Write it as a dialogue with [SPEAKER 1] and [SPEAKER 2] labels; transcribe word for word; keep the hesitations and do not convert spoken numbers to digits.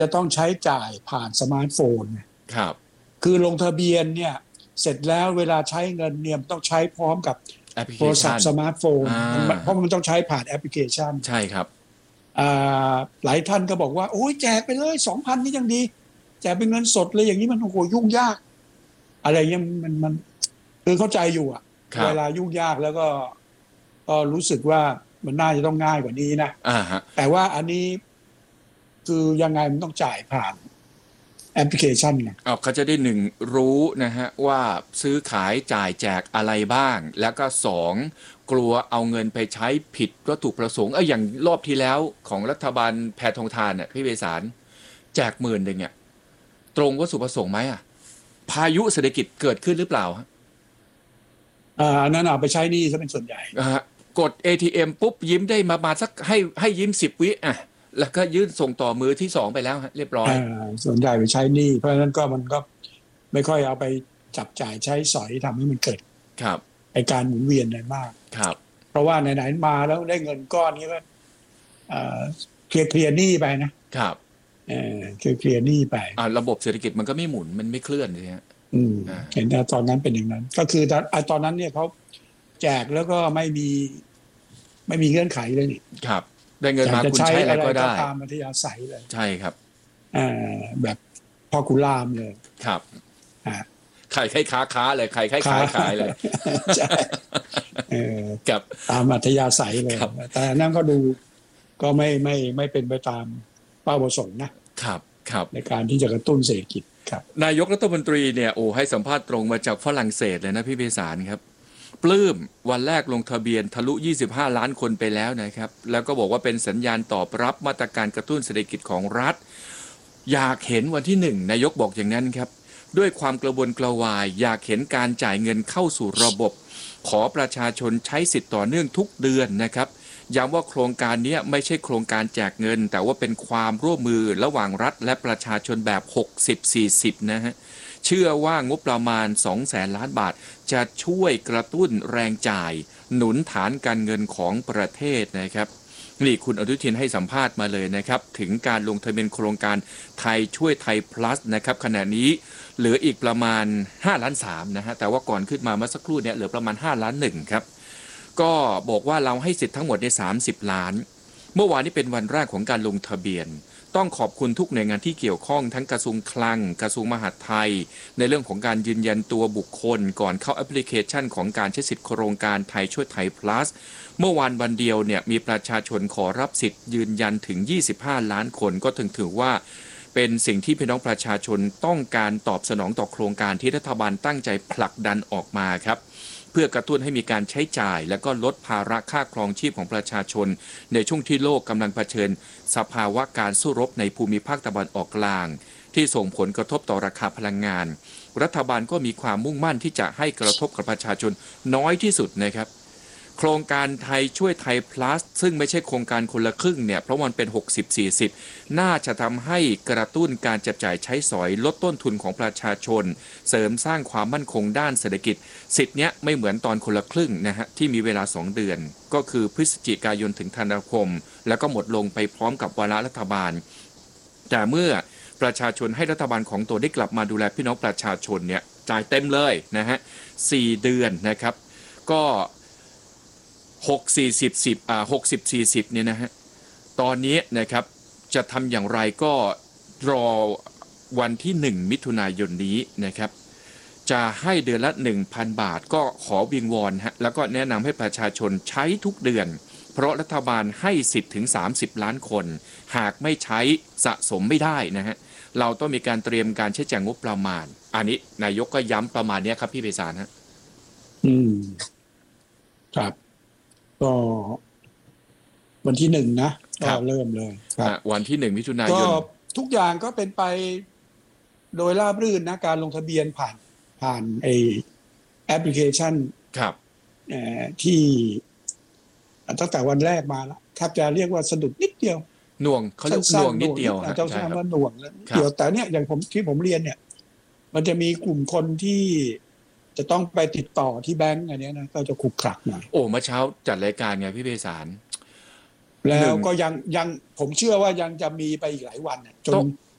[SPEAKER 1] จะต้องใช้จ่ายผ่านสมาร์ทโฟน
[SPEAKER 2] ครับ
[SPEAKER 1] คือลงทะเบียนเนี่ยเสร็จแล้วเวลาใช้เงินเนี่ยต้องใช้พร้อมกับ
[SPEAKER 2] แอปพลิ
[SPEAKER 1] โท
[SPEAKER 2] เคชัน
[SPEAKER 1] รศัพท์สมาร์ทโฟน
[SPEAKER 2] อ่
[SPEAKER 1] มัน
[SPEAKER 2] า
[SPEAKER 1] เพราะมันต้องใช้ผ่านแอปพลิเคชัน
[SPEAKER 2] ใช่ครับ
[SPEAKER 1] หลายท่านก็บอกว่าโอ้ยแจกไปเลยสองพันนี่ยังดีแจกเป็นเงินสดเลยอย่างนี้มันโอ้โหยุ่งยากอะไรเงี้ยมันมันคือเข้าใจอยู่อะเวลายุ่งยากแล้วก็ก็รู้สึกว่ามันน่าจะต้องง่ายกว่านี้นะ
[SPEAKER 2] อ่าฮะ
[SPEAKER 1] แต่ว่าอันนี้คือยังไงมันต้องจ่ายผ่านแอปพลิเคชันไง
[SPEAKER 2] เอาเขาจะได้หนึ่งรู้นะฮะว่าซื้อขายจ่ายแจกอะไรบ้างแล้วก็สองกลัวเอาเงินไปใช้ผิดวัตถุประสงค์เอออย่างรอบที่แล้วของรัฐบาลแพทองทานเนี่ยพี่เบสารแจกหมื่นหนึ่งเนี่ยตรงวัตถุประสงค์ไหมอ่ะพายุเศรษฐกิจเกิดขึ้นหรือเปล่าฮะ
[SPEAKER 1] อ่าอันนั้นเอาไปใช้หนี้ซะเป็นส่วนใหญ่
[SPEAKER 2] อ่ากด เอ ที เอ็ม ปุ๊บยิ้มได้มามาสักให้ให้ยิ้มสิบวิอ่ะแล้วก็ยื่นส่งต่อมือที่สองไปแล้วฮะเรียบร้อย
[SPEAKER 1] ส่วนใหญ่ไปใช้หนี้เพราะฉะนั้นก็มันก็ไม่ค่อยเอาไปจับจ่ายใช้สอยทำให้มันเกิด
[SPEAKER 2] ครับ
[SPEAKER 1] ไอการหมุนเวียนอะไรมาก
[SPEAKER 2] ครับ
[SPEAKER 1] เพราะว่าไหนๆมาแล้วได้เงินก้อนนี้ก็เคลียร์เคลียร์หนี้ไปนะครับเออเคลียร์เคลียร์หนี้ไป
[SPEAKER 2] อ่าระบบเศรษฐกิจมันก็ไม่หมุนมันไม่เคลื่อนเลยฮะ
[SPEAKER 1] อืมเห็นตอนนั้นเป็นอย่างนั้น ก็คือตอนนั้นเนี่ยเขาแจกแล้วก็ไม่มีไม่มีเงื่อนไขเลยนี่
[SPEAKER 2] ครับได้เงินมาคุณใช้อะไรก็ได้
[SPEAKER 1] ตามมัธยาศัยเลย
[SPEAKER 2] ใช่ครับ
[SPEAKER 1] อ่าแบบพ่อกุลามเลย
[SPEAKER 2] ครับ
[SPEAKER 1] อ่า
[SPEAKER 2] ใครใครค้าค้าเลยใครใครขายขายเลย
[SPEAKER 1] ใช่เออ
[SPEAKER 2] กับ
[SPEAKER 1] ตามมัธยาศัยเลยแต่นั่นก็ดูก็ไม่ไม่ไม่เป็นไปตามเป้าประสงค์นะครับ
[SPEAKER 2] ครับ
[SPEAKER 1] ในการที่จะกระตุ้นเศรษฐกิจครับ
[SPEAKER 2] นายกรัฐมนตรีเนี่ยโอ้ให้สัมภาษณ์ตรงมาจากฝรั่งเศสเลยนะพี่เบสารครับปลื้มวันแรกลงทะเบียนทะลุยี่สิบห้าล้านคนไปแล้วนะครับแล้วก็บอกว่าเป็นสัญญาณตอบรับมาตรการกระตุ้นเศรษฐกิจของรัฐอยากเห็นวันที่หนึ่งนายกบอกอย่างนั้นครับด้วยความกระวนกระวายอยากเห็นการจ่ายเงินเข้าสู่ระบบขอประชาชนใช้สิทธิ์ต่อเนื่องทุกเดือนนะครับย้ำว่าโครงการนี้ไม่ใช่โครงการแจกเงินแต่ว่าเป็นความร่วมมือระหว่างรัฐและประชาชนแบบ หกสิบ สี่สิบ นะฮะเชื่อว่างบประมาณ สองแสน ล้านบาทจะช่วยกระตุ้นแรงจ่ายหนุนฐานการเงินของประเทศนะครับนี่คุณอนุทินให้สัมภาษณ์มาเลยนะครับถึงการลงทะเบียนโครงการไทยช่วยไทย plus นะครับขณะนี้เหลืออีกประมาณห้าล้านสามนะฮะแต่ว่าก่อนขึ้นมาเมื่อสักครู่เนี่ยเหลือประมาณห้าล้านหนึ่งครับก็บอกว่าเราให้สิทธิ์ทั้งหมดในสามสิบล้านเมื่อวานนี้เป็นวันแรกของการลงทะเบียนต้องขอบคุณทุกหน่วยงานที่เกี่ยวข้องทั้งกระทรวงคลังกระทรวงมหาดไทยในเรื่องของการยืนยันตัวบุคคลก่อนเข้าแอปพลิเคชันของการใช้สิทธิโครงการไทยช่วยไทย plus เมื่อวานวันเดียวเนี่ยมีประชาชนขอรับสิทธิ์ยืนยันถึงยี่สิบห้าล้านคนก็ถึงถือว่าเป็นสิ่งที่พี่น้องประชาชนต้องการตอบสนองต่อโครงการที่รัฐบาลตั้งใจผลักดันออกมาครับเพื่อกระตุ้นให้มีการใช้จ่ายและก็ลดภาระค่าครองชีพของประชาชนในช่วงที่โลกกำลังเผชิญสภาวะการสู้รบในภูมิภาคตะวันออกกลางที่ส่งผลกระทบต่อราคาพลังงานรัฐบาลก็มีความมุ่งมั่นที่จะให้กระทบกับประชาชนน้อยที่สุดนะครับโครงการไทยช่วยไทย plus ซึ่งไม่ใช่โครงการคนละครึ่งเนี่ยเพราะมันเป็น หกสิบ สี่สิบ น่าจะทำให้กระตุ้นการจับจ่ายใช้สอยลดต้นทุนของประชาชนเสริมสร้างความมั่นคงด้านเศรษฐกิจสิทธิ์เนี้ยไม่เหมือนตอนคนละครึ่งนะฮะที่มีเวลาสองเดือนก็คือพฤศจิกายนถึงธันวาคมแล้วก็หมดลงไปพร้อมกับวาระรัฐบาลแต่เมื่อประชาชนให้รัฐบาลของตัวได้กลับมาดูแลพี่น้องประชาชนเนี่ยจ่ายเต็มเลยนะฮะสี่เดือนนะครับก็หก สี่สิบ สิบอ่าหกสิบ สี่สิบเนี่ยนะฮะตอนนี้นะครับจะทำอย่างไรก็รอวันที่หนึ่งมิถุนายนนี้นะครับจะให้เดือนละ หนึ่งพัน บาทก็ขอวิงวอนฮะแล้วก็แนะนำให้ประชาชนใช้ทุกเดือนเพราะรัฐบาลให้สิทธิ์ถึงสามสิบล้านคนหากไม่ใช้สะสมไม่ได้นะฮะเราต้องมีการเตรียมการใช้จ่ายงบประมาณอันนี้นายกก็ย้ำประมาณนี้ครับพี่ไพศาลฮะ
[SPEAKER 1] อืมครับก็วันที่หนึ่งนะก็เริ่มเลย
[SPEAKER 2] ครับวันที่หนึ่งมิถุนายน
[SPEAKER 1] ก็ทุกอย่างก็เป็นไปโดยราบรื่นนะการลงทะเบียนผ่านผ่านไอแอปพลิเคชัน
[SPEAKER 2] ครับ
[SPEAKER 1] ที่ตั้งแต่วันแรกมาแล้วแทบจะเรียกว่าสะดุดนิดเดียว
[SPEAKER 2] หน่วงเขาเรียกหน่วงนิดเดียว
[SPEAKER 1] อาจจะใช้คำว่าหน่วงแล้วเดียวแต่เนี่ยอย่างผมที่ผมเรียนเนี่ยมันจะมีกลุ่มคนที่จะต้องไปติดต่อที่แบงก์อันนี้นะก็จะขรุกขลักหน่อย
[SPEAKER 2] โอ้เมื่อเช้าจัดรายการไงพี่เบสาร
[SPEAKER 1] แล้วก็ยังยังผมเชื่อว่ายังจะมีไปอีกหลายวันจน